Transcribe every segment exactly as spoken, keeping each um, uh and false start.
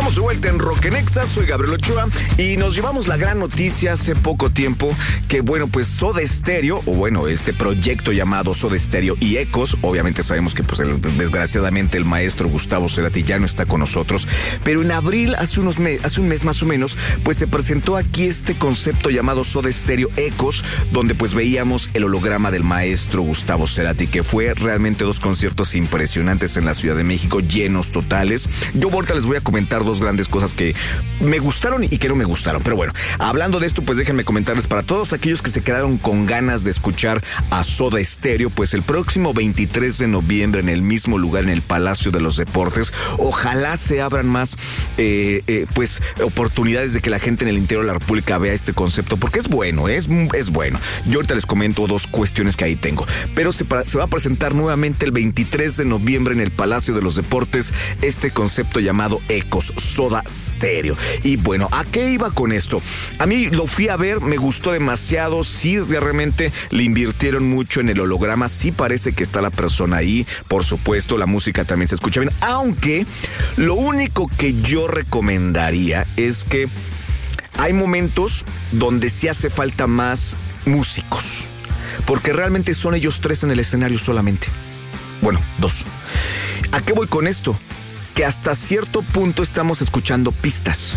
Estamos de vuelta en Rock en Exa, soy Gabriel Ochoa y nos llevamos la gran noticia hace poco tiempo que, bueno, pues Soda Stereo, o bueno, este proyecto llamado Soda Stereo y Ecos, obviamente sabemos que pues el, desgraciadamente el maestro Gustavo Cerati ya no está con nosotros, pero en abril, hace unos me- hace un mes más o menos, pues se presentó aquí este concepto llamado Soda Stereo Ecos, donde pues veíamos el holograma del maestro Gustavo Cerati, que fue realmente dos conciertos impresionantes en la Ciudad de México, llenos totales. Yo ahorita les voy a comentar dos grandes cosas que me gustaron y que no me gustaron. Pero bueno, hablando de esto, pues déjenme comentarles para todos aquellos que se quedaron con ganas de escuchar a Soda Stereo, pues el próximo veintitrés de noviembre en el mismo lugar, en el Palacio de los Deportes, ojalá se abran más eh, eh, pues oportunidades de que la gente en el interior de la República vea este concepto, porque es bueno, es, es bueno. Yo ahorita les comento dos cuestiones que ahí tengo, pero se, se va a presentar nuevamente el veintitrés de noviembre en el Palacio de los Deportes este concepto llamado Ecos, Soda Stereo. Y bueno, ¿a qué iba con esto? A mí lo fui a ver, me gustó demasiado, sí, realmente le invirtieron mucho en el holograma, sí parece que está la persona ahí, por supuesto, la música también se escucha bien, aunque lo único que yo recomendaría es que hay momentos donde sí hace falta más músicos, porque realmente son ellos tres en el escenario solamente. Bueno, dos. ¿A qué voy con esto? Que hasta cierto punto estamos escuchando pistas.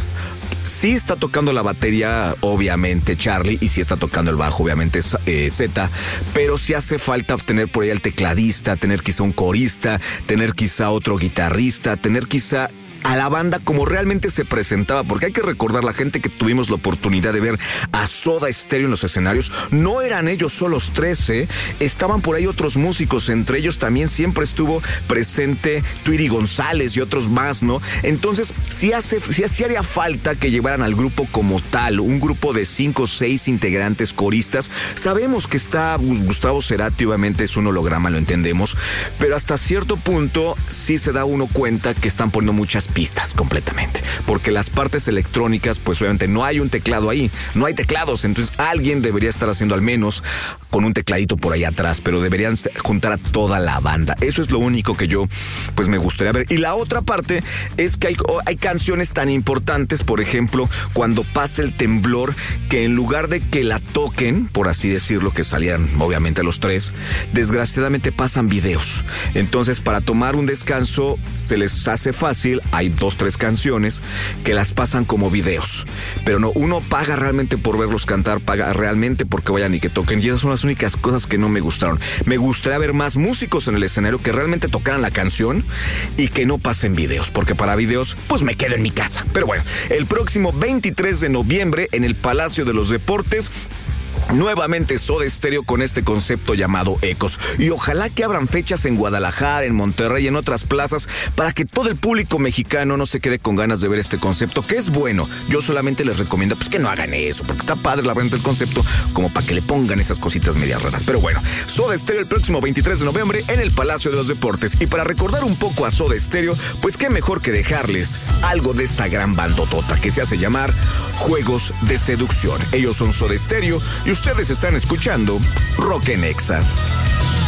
Sí está tocando la batería, obviamente, Charlie, y sí está tocando el bajo, obviamente, eh, Z, pero sí hace falta tener por ahí al tecladista, tener quizá un corista, tener quizá otro guitarrista, tener quizá a la banda como realmente se presentaba, porque hay que recordar, la gente que tuvimos la oportunidad de ver a Soda Stereo en los escenarios, no eran ellos solos tres, ¿eh? Estaban por ahí otros músicos, entre ellos también siempre estuvo presente Tweety González y otros más, ¿no? Entonces, sí, hace, sí, sí haría falta que llevaran al grupo como tal, un grupo de cinco o seis integrantes coristas. Sabemos que está Gustavo Cerati, obviamente es un holograma, lo entendemos, pero hasta cierto punto sí se da uno cuenta que están poniendo muchas pistas completamente, porque las partes electrónicas, pues obviamente no hay un teclado ahí, no hay teclados, entonces alguien debería estar haciendo al menos con un tecladito por ahí atrás, pero deberían juntar a toda la banda. Eso es lo único que yo pues me gustaría ver. Y la otra parte es que hay, hay canciones tan importantes, por ejemplo, cuando pasa el temblor, que en lugar de que la toquen, por así decirlo, que salieran obviamente los tres, desgraciadamente pasan videos. Entonces, para tomar un descanso se les hace fácil. Hay dos, tres canciones que las pasan como videos, pero no, uno paga realmente por verlos cantar, paga realmente porque vayan y que toquen, y esas son las únicas cosas que no me gustaron. Me gustaría ver más músicos en el escenario que realmente tocaran la canción y que no pasen videos, porque para videos pues me quedo en mi casa. Pero bueno, el próximo veintitrés de noviembre en el Palacio de los Deportes, nuevamente Soda Stereo con este concepto llamado Ecos. Y ojalá que abran fechas en Guadalajara, en Monterrey, en otras plazas, para que todo el público mexicano no se quede con ganas de ver este concepto, que es bueno. Yo solamente les recomiendo pues que no hagan eso, porque está padre la renta del concepto, como para que le pongan esas cositas medias raras. Pero bueno, Soda Stereo el próximo veintitrés de noviembre en el Palacio de los Deportes. Y para recordar un poco a Soda Stereo, pues qué mejor que dejarles algo de esta gran bandotota que se hace llamar Juegos de Seducción. Ellos son Soda Stereo y ustedes están escuchando Rock en Exa.